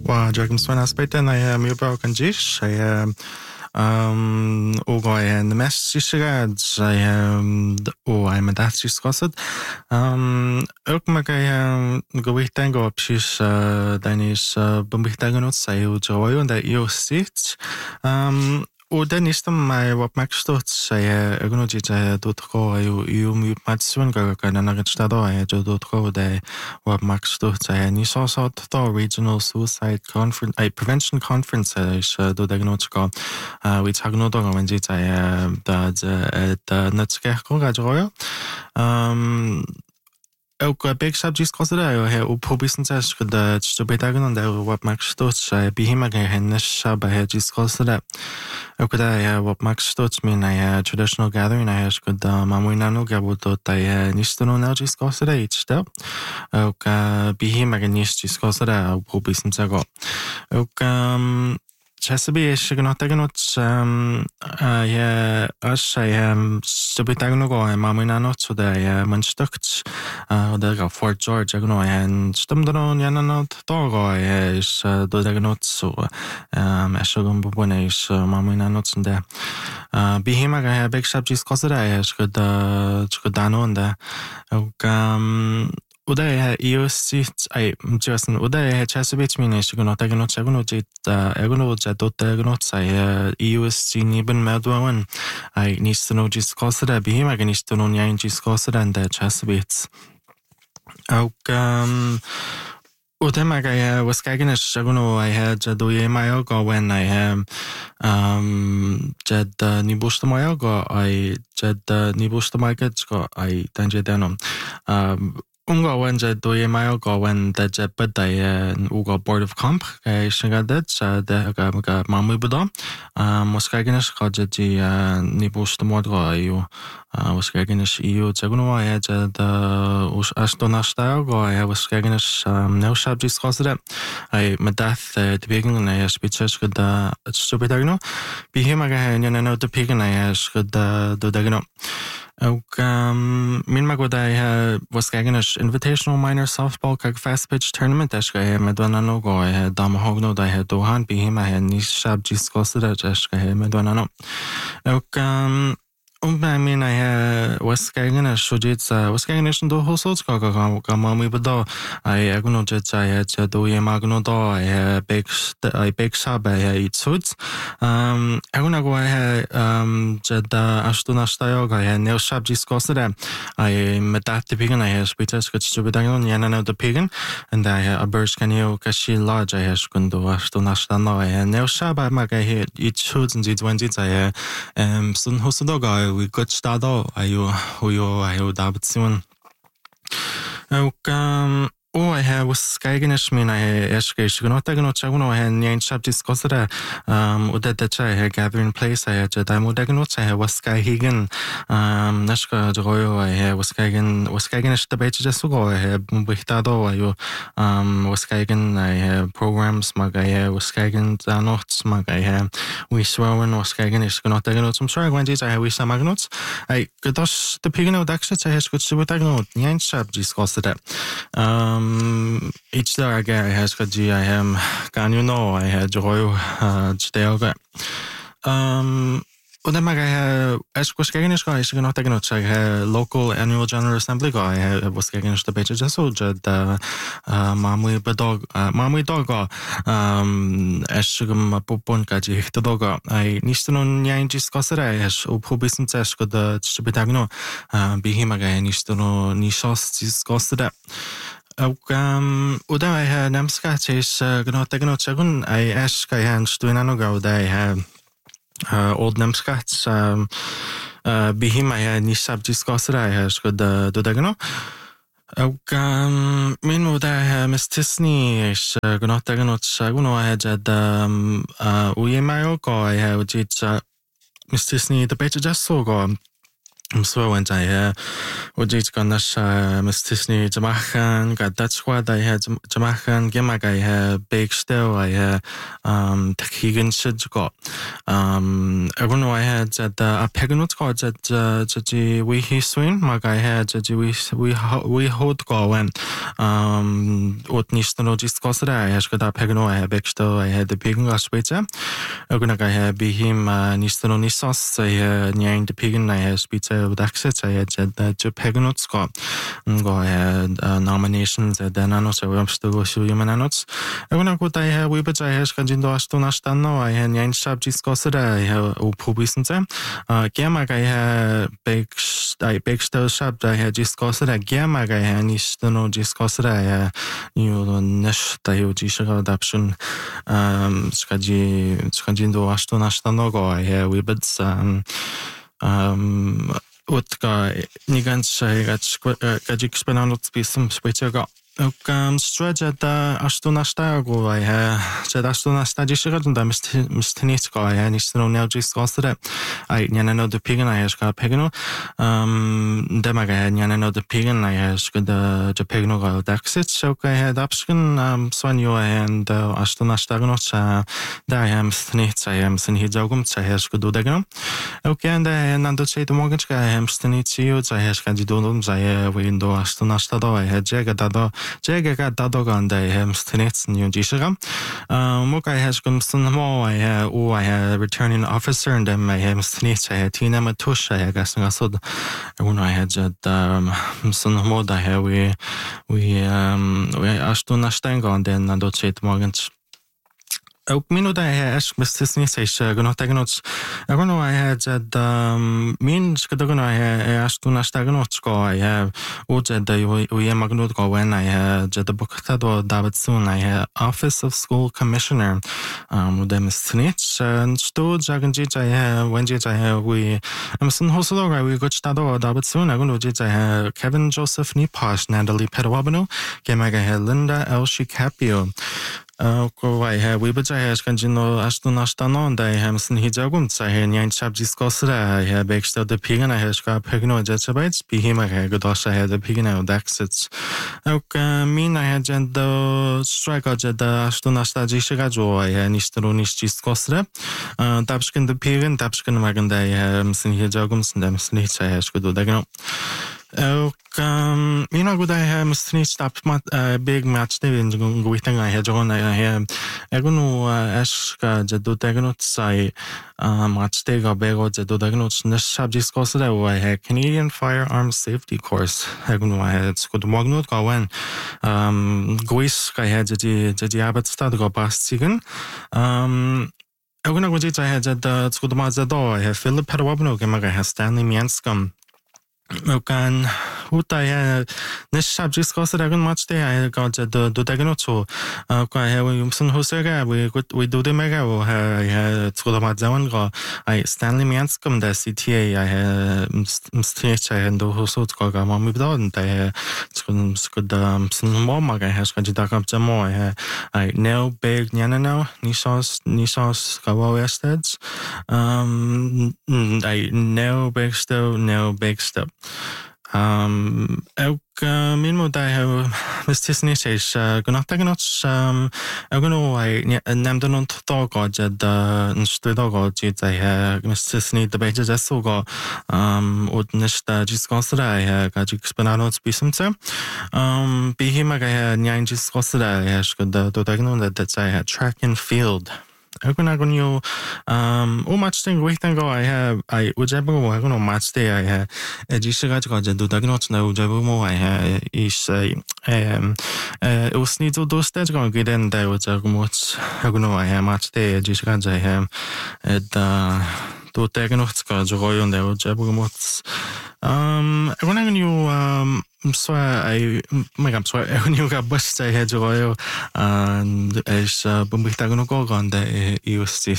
وجاكم aspecten är mjög kanjish är och en mest sisrad är och är med det skosset och man kan gå vidare gå precis danis bemärktaganot säger och joy och det är sitt och den nästa mig vad maxstot säger jag nog inte då tror jag ju mycket matchen går kan när det står då är då tror det vad maxstot säger ni så då regional suicide conference prevention conference så då det nog ska vi tar nog då men det är det nätska går ook big subjects consider he op business dat stupetagen der wat max stots behima hen shaba he just consider ook da wat max stots min traditional gathering I has good mamuina no gabo to ta nistono na just consider it step ook behima gen just consider op business go ook Chesapeake is nog tegen het als hij stupid nog en maar mijn naam zo dat mijn stuk dat Fort George nog en stem dan ja nou toch is door dat nog zo als je gewoon begonnen is maar mijn naam zo dat behima hij big subjects kost dat is goed dan onda ook 우다에 이어sit just 우다에 Chesapeake 미네시 그노 타그노 차그노 지다 에고노 자도 타그노 차에 이어시 니번 마도원 아이 니스노 지스 코스라 비히마게 니스노 냐인 지스 코스란데 Chesapeake ook Udemaga was kijken is Shaguno I had Jadoye Mayoga when I have Jed Nibusta Mayoga I Jed Nibusta Mayoga I Tanjedano Unga when Jadoye Mayoga when the Jebedai Uga Board of Comp Shingadet the Mamu Buda was kijken is Kajaji Nibusta Modga you was kijken is EU Jaguno I had the Astonashtago I was kijken is no subjects consider I medath the beginning I speeches good stupidagno behima no the pigin I good do dagno ook min magoda was kijken is invitational minor softball kag fast pitch tournament as ga med no go dam hogno da dohan behima ni subjects consider as ga med no ook I mean, I was kijken is zoiets was kijken is do hosots ga mami bedo I agno jet I had do ye magno do I big sub I eat suits agno go I jet astuna stayo ga ne subjects consider I met that the pigin I has speeches got to be done yana the pigin and I a burst can you kashi large I has kundo astuna stano I ne sub I mag I eat suits and it when it I sun hosodoga we got started ayo dapat simon ook I have was kijken is min I eskees gno tegno chaguno hen yen subjects consider that I gathering place I had demo degno I was kijken nashka joyo I was kijken is the beach just go I have bihtado ayo was kijken I have programs mag I was kijken notes mag I have we swearing was kijken is gno tegno some sorry when I have we some magnots I godos the pigno daxet I has good to tegno yen subjects consider each day I has got I am can you know I had joy today Udemaga as was kijken is ga is nog tegno I local annual general assembly ga I was kijken is the beach just so that mamui dog as gum popon kaji hitodoga I nistono nyain discussera as opobism as got the stupidagno behimaga nistono nishos discussera ook uda namska is gno tegno chagun I ask I hands to an go they have old namskats behima ni subjects consider I has got the dagno ook min uda mistisni is gno tegno chaguno I had uyemayo go I have it mistisni the better just so go So when I ujit gannash mistisni jamachan gadachwa I jamachan gemag I big still I takigan shidgo everyone I had at a peganut got at we his swing mag I had we hold go when what nistano discussed I has got a pegano I have big still I had the pigan gaspeta Ogunag I have be him nistano nisos I nyang the pigan I have spita access I had the Peganots got go ahead nominations at the nanos I was to go show human anots. I wanna go I have we but I has Kanjindo Astonastano I had Yan Shabjis Gossera I have Upubisn't Gamag I had big still shop I had just Gossera Gamag I had Nistano just Gossera you Nesh Tayoji adoption Skanjindo Astonastano go I have we but Utka nigans gajik spenanot spism spitjaga. Och strategy astonasta go I said astonasta dishigadunda mistnitsko I nistano neljiskosre I nyanano the pigan I has got pegano demaga nyanano the pigan I has got the pegano go daxit so I had upskin swanyo and astonasta gnot da I am snit I am sin hijagum I has got dagano okay and nando say the mortgage I am snitio I has got dodum I window astonasta do I had jagada 제가 다도간데 햄스트네츠 뉴지시감 뭐가 해스금슨 뭐 I returning officer and then my 햄스트네츠 I tina matusha I guess so when I had some more that we astuna stenga and then do chet morgens ook minuut I mistisni say gonna take notes. I know I had that means kadagana I astuna stagnot go I have ujed we magnut go when I had the book that David soon I had Office of School Commissioner with them snitch and sto jaganji I have when I have we sun hoslo we got stado David soon I gonna I have Kevin Joseph Niposh Natalie Pedawabano Gemaga had Linda L. Shikapio I have we but I has Kanjino Astonastano and I have sin hijagum I have nyan chabjis cosra I have extra the pig and I have got pegno jetsabites be him I had gosh I had the pig and exits mean I had the strike out the Astonasta jishigajo I had nistoronis jis cosra tapskin the pig and tapskin magan I have sin hijagum and them snitch I have good dagno you know, good I have snitched up big match in Guiting I had on I have Egunu Ashka Jadu Dagnots I match take a bag of Jadu Dagnots Neshabjis Costa I had Canadian Firearms Safety Course Egunu I had good Magnut go when Guis I had the Abbott start go past Sigan Eguna Gujit I had the Skudamazado I have Philip Pedawabno Gemaga has Stanley Mianscom Okan Utaya Neshabjis Costa much day I got the Daganoto. I have Yumson Hosega, we do the mega I had Skodamazawan go. I Stanley Mianscom, the CTA, I had stage I had Hoso Kogama moved on. I could some more mag I has got Jamo. I know big Yanano, Nishos Kawa Estates. I know big step, no big step. Minmo I have mistisni says Gunataganot I nemden on Togo Jed Nstudogo Jit I have mistisni the Beja Jesugo Udnishta Giscosra I have Gajik Spananots Bisumse be him I had Nyan Giscosra I have the Dodagno that I had track and field. Agunyo much thing waiting go I have I Ujabu I don't match day I have a Jishagaja do Dagnot no Ujabumo I have is it was need to do stage going good and I was much Aguno I have match day Jishagaja I have at do Dagnotska Joy on the Ujabumots when I knew so I I'm sorry when you got bust I had Joy and as Bumbitagono go on the EUC